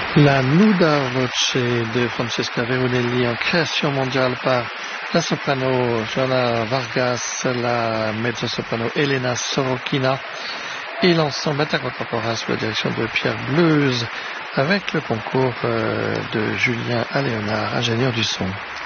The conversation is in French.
La Nuda Voce de Francesca Veronelli en création mondiale par la soprano Joanna Vargas, la mezzo-soprano Elena Sorokina et l'ensemble intercontemporain sous la direction de Pierre Bleuze avec le concours de Julien Aléonard, ingénieur du son.